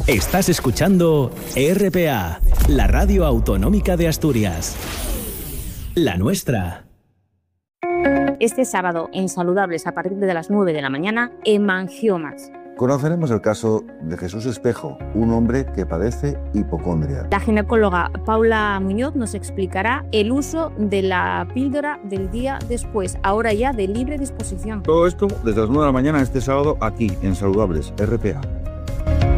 Estás escuchando RPA, la radio autonómica de Asturias. La nuestra. Este sábado, en Saludables, a partir de las 9 de la mañana, hemangiomas. Conoceremos el caso de Jesús Espejo, un hombre que padece hipocondria. La ginecóloga Paula Muñoz nos explicará el uso de la píldora del día después, ahora ya de libre disposición. Todo esto desde las 9 de la mañana este sábado aquí en Saludables, RPA.